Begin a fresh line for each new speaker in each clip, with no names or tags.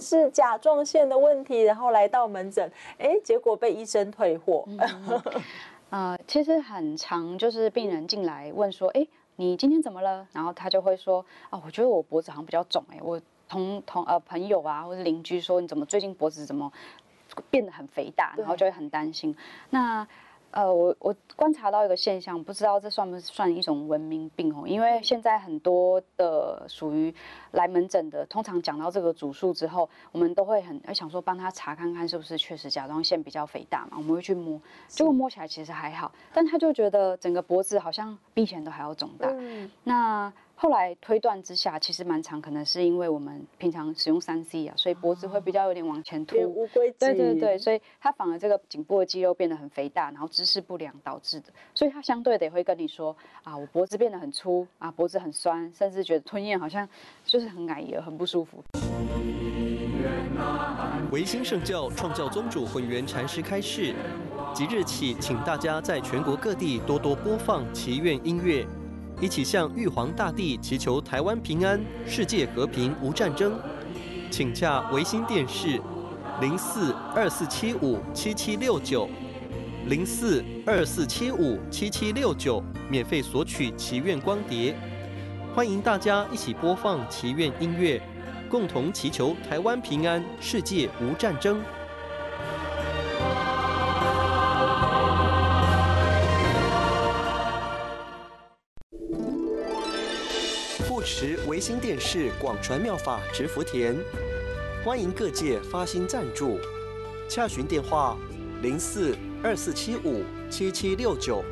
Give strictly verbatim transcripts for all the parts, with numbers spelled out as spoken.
是甲状腺的问题，然后来到门诊，哎，结果被医生退货。
嗯呃，其实很常就是病人进来问说，哎，你今天怎么了？然后他就会说，啊，我觉得我脖子好像比较肿，哎，我同同呃朋友啊或者邻居说，你怎么最近脖子怎么变得很肥大，然后就会很担心。那呃，我我观察到一个现象，不知道这算不算一种文明病哦？因为现在很多的属于来门诊的，通常讲到这个主诉之后，我们都会很想说帮他查看看是不是确实甲状腺比较肥大嘛，我们会去摸，结果摸起来其实还好，但他就觉得整个脖子好像比以前都还要肿大。嗯、那后来推断之下，其实蛮长，可能是因为我们平常使用三 C 啊，所以脖子会比较有点往前凸，
乌龟颈。
对对对，所以它反而这个颈部的肌肉变得很肥大，然后姿势不良导致的，所以它相对的也会跟你说啊，我脖子变得很粗啊，脖子很酸，甚至觉得吞咽好像就是很矮也很不舒服。
维新圣教创教宗主混元禅师开示，即日起，请大家在全国各地多多播放祈愿音乐，一起向玉皇大帝祈求台湾平安、世界和平、无战争。请洽维新电视零四二四七五七七六九零四二四七五七七六九，免费索取祈愿光碟。欢迎大家一起播放祈愿音乐，共同祈求台湾平安、世界无战争。护持维新电视广传妙法植福田，欢迎各界发心赞助，洽询电话零四二四七五七七六九。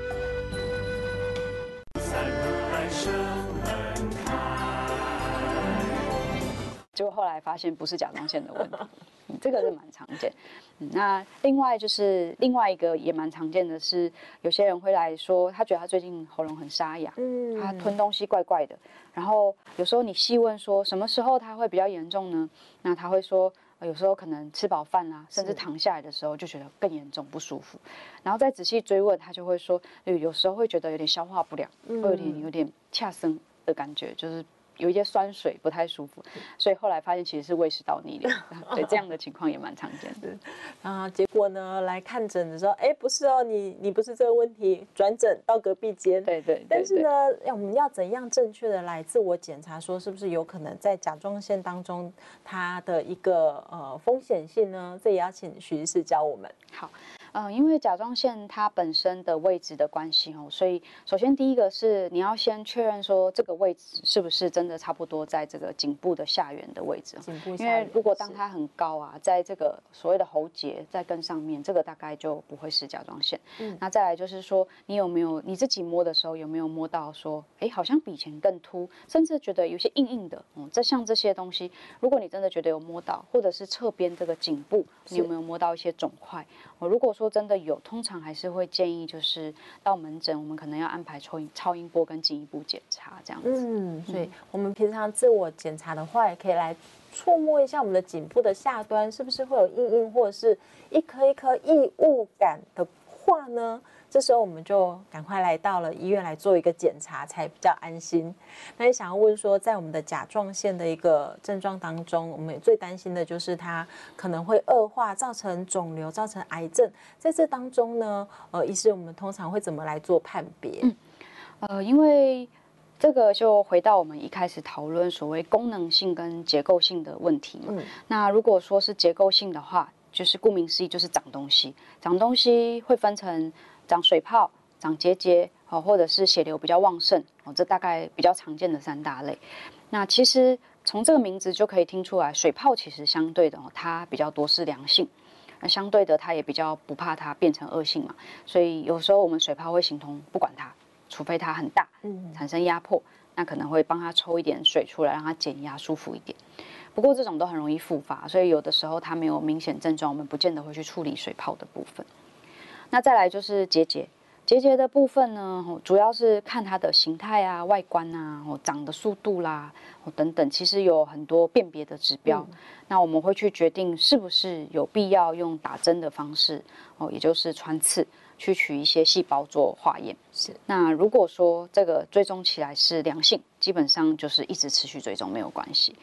结果后来发现不是甲状腺的问题，嗯、这个是蛮常见。嗯，那另外就是另外一个也蛮常见的是，有些人会来说，他觉得他最近喉咙很沙哑，嗯，他吞东西怪怪的。然后有时候你细问说什么时候他会比较严重呢？那他会说，呃、有时候可能吃饱饭啊，甚至躺下来的时候就觉得更严重不舒服。然后再仔细追问，他就会说，有时候会觉得有点消化不良，嗯、会有点有点恰生的感觉，就是有一些酸水不太舒服，所以后来发现其实是胃食道逆流，对，这样的情况也蛮常见的。
啊，结果呢来看诊的时候，哎，不是哦，你你不是这个问题，转诊到隔壁间。
对 对, 对, 对。
但是呢，我们要怎样正确的来自我检查，说是不是有可能在甲状腺当中它的一个呃风险性呢？这也要请徐医师教我们。
好。嗯，因为甲状腺它本身的位置的关系哦，所以首先第一个是你要先确认说这个位置是不是真的差不多在这个颈部的下缘的位置。
颈部下
缘，因为如果当它很高啊，在这个所谓的喉结在更上面，这个大概就不会是甲状腺。嗯，那再来就是说，你有没有你自己摸的时候有没有摸到说，哎，好像比以前更凸，甚至觉得有些硬硬的。嗯，这像这些东西，如果你真的觉得有摸到，或者是侧边这个颈部，你有没有摸到一些肿块？哦，如果说真的有，通常还是会建议就是到门诊，我们可能要安排超音超音波跟进一步检查这样子。
嗯，所以我们平常自我检查的话，也可以来触摸一下我们的颈部的下端，是不是会有硬硬或者是一颗一颗异物感的话呢？这时候我们就赶快来到了医院来做一个检查，才比较安心。那也想要问说，在我们的甲状腺的一个症状当中，我们最担心的就是它可能会恶化，造成肿瘤，造成癌症。在这当中呢，呃，医师我们通常会怎么来做判别？
嗯，呃，因为这个就回到我们一开始讨论所谓功能性跟结构性的问题嘛。嗯，那如果说是结构性的话，就是顾名思义就是长东西，长东西会分成长水泡、长结节，哦，或者是血流比较旺盛，哦，这大概比较常见的三大类。那其实从这个名字就可以听出来，水泡其实相对的哦，它比较多是良性，那相对的它也比较不怕它变成恶性嘛，所以有时候我们水泡会形同不管它，除非它很大，嗯，产生压迫，那可能会帮它抽一点水出来，让它减压舒服一点。不过这种都很容易复发，所以有的时候它没有明显症状，我们不见得会去处理水泡的部分。那再来就是结节，结节的部分呢，主要是看它的形态啊、外观啊、长的速度啦等等，其实有很多辨别的指标。嗯、那我们会去决定是不是有必要用打针的方式，哦，也就是穿刺去取一些细胞做化验。是。那如果说这个追踪起来是良性，基本上就是一直持续追踪没有关系。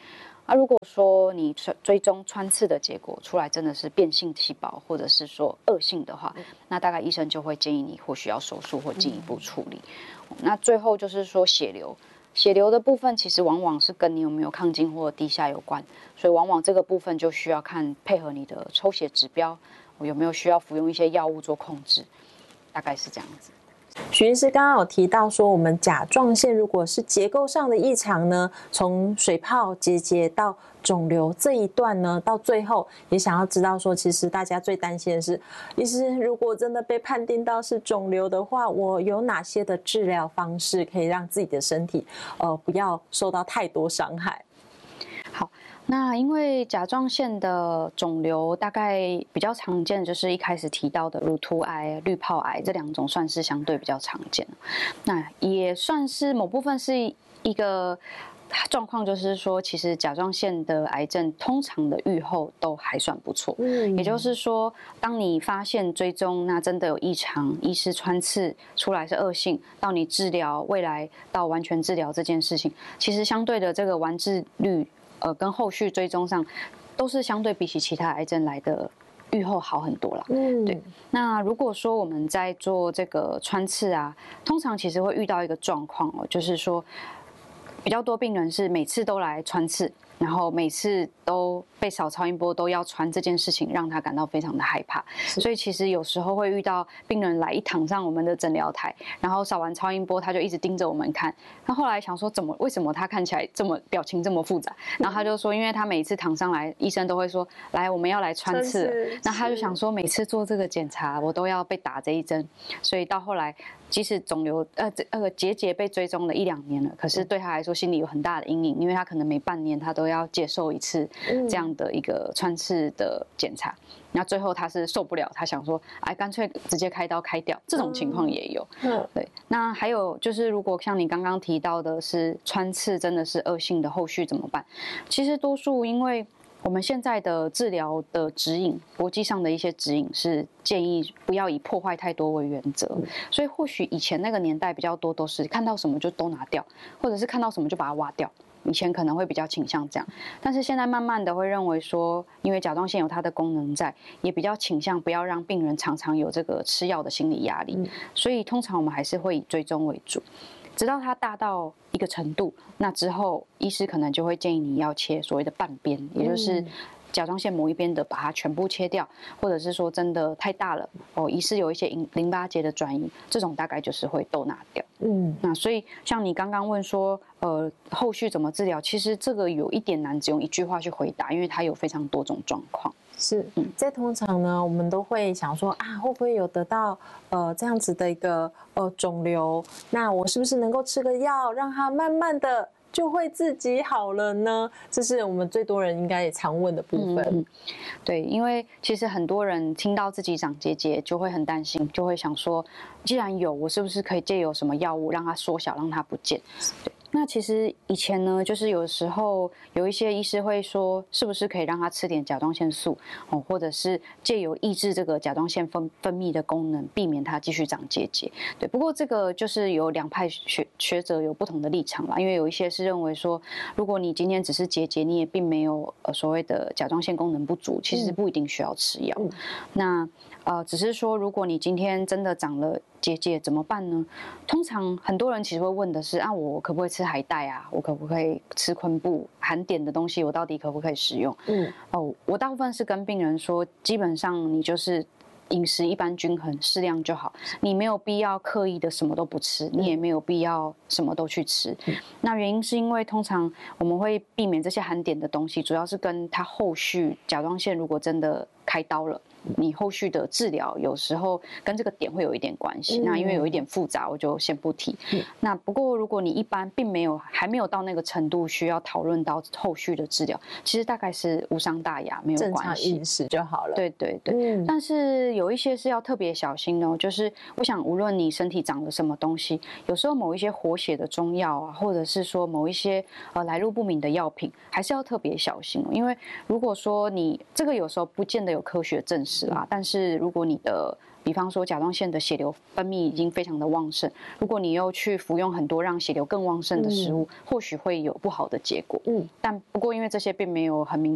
啊，如果说你追踪穿刺的结果出来真的是变性细胞，或者是说恶性的话，那大概医生就会建议你或许要手术或进一步处理。那最后就是说血流。血流的部分其实往往是跟你有没有亢进或低下有关，所以往往这个部分就需要看配合你的抽血指标，有没有需要服用一些药物做控制，大概是这样子。
许医师刚刚有提到说，我们甲状腺如果是结构上的异常呢，从水泡、结节到肿瘤这一段呢，到最后也想要知道说，其实大家最担心的是，医师如果真的被判定到是肿瘤的话，我有哪些的治疗方式可以让自己的身体呃不要受到太多伤害？
好。那因为甲状腺的肿瘤大概比较常见，就是一开始提到的乳突癌、滤泡癌这两种算是相对比较常见。那也算是某部分是一个状况，就是说，其实甲状腺的癌症通常的预后都还算不错。嗯，也就是说，当你发现追踪那真的有异常，医师穿刺出来是恶性，到你治疗，未来到完全治疗这件事情，其实相对的这个完治率。呃，跟后续追踪上，都是相对比起其他癌症来的预后好很多了。嗯，对。那如果说我们在做这个穿刺啊，通常其实会遇到一个状况哦，就是说比较多病人是每次都来穿刺，然后每次都被扫超音波都要穿这件事情，让他感到非常的害怕。所以其实有时候会遇到病人来一躺上我们的诊疗台，然后扫完超音波，他就一直盯着我们看。那后来想说，怎么为什么他看起来这么表情这么复杂？然后他就说，因为他每次躺上来，医生都会说，来，我们要来穿刺。那他就想说，每次做这个检查，我都要被打这一针。所以到后来，即使肿瘤呃这呃结节被追踪了一两年了，可是对他来说心里有很大的阴影，因为他可能每半年他都要接受一次这样的一个穿刺的检查。那最后他是受不了，他想说，哎，干脆直接开刀开掉。这种情况也有。嗯，对。那还有就是，如果像你刚刚提到的是穿刺真的是恶性的，后续怎么办？其实多数因为我们现在的治疗的指引，国际上的一些指引是建议不要以破坏太多为原则，所以或许以前那个年代比较多都是看到什么就都拿掉，或者是看到什么就把它挖掉。以前可能会比较倾向这样，但是现在慢慢的会认为说，因为甲状腺有它的功能在，也比较倾向不要让病人常常有这个吃药的心理压力，嗯、所以通常我们还是会以追踪为主，直到它大到一个程度，那之后医师可能就会建议你要切所谓的半边，也就是甲状腺某一边的把它全部切掉，或者是说真的太大了哦，疑似有一些淋巴结的转移，这种大概就是会都拿掉。嗯，那所以像你刚刚问说，呃，后续怎么治疗？其实这个有一点难，只用一句话去回答，因为它有非常多种状况。
是，在通常呢，我们都会想说啊，会不会有得到呃这样子的一个呃肿瘤？那我是不是能够吃个药，让它慢慢的就会自己好了呢？这是我们最多人应该也常问的部分。嗯、
对，因为其实很多人听到自己长结节就会很担心，就会想说，既然有，我是不是可以借由什么药物让它缩小，让它不见？对。那其实以前呢，就是有时候有一些医师会说，是不是可以让他吃点甲状腺素哦，或者是借由抑制这个甲状腺分分泌的功能，避免它继续长结节。对，不过这个就是有两派学学者有不同的立场啦，因为有一些是认为说，如果你今天只是结节，你也并没有呃所谓的甲状腺功能不足，其实不一定需要吃药。嗯、那呃，只是说如果你今天真的长了结节怎么办呢？通常很多人其实会问的是啊，我可不可以吃海带啊？我可不可以吃昆布含碘的东西？我到底可不可以食用？嗯，哦，我大部分是跟病人说，基本上你就是饮食一般均衡，适量就好。你没有必要刻意的什么都不吃，你也没有必要什么都去吃。嗯、那原因是因为通常我们会避免这些含碘的东西，主要是跟它后续甲状腺如果真的开刀了。你后续的治疗有时候跟这个点会有一点关系，嗯、那因为有一点复杂，我就先不提。嗯、那不过如果你一般并没有还没有到那个程度需要讨论到后续的治疗，其实大概是无伤大雅，没有关系，
正常饮食就好了。
对对对，嗯、但是有一些是要特别小心的，就是我想无论你身体长了什么东西，有时候某一些活血的中药啊，或者是说某一些呃来路不明的药品，还是要特别小心，因为如果说你这个有时候不见得有有科学证实啦。但是如果你的比方说甲状腺的血流分泌已经非常的旺盛，如果你又去服用很多让血流更旺盛的食物，嗯、或许会有不好的结果。嗯，但不过因为这些并没有很明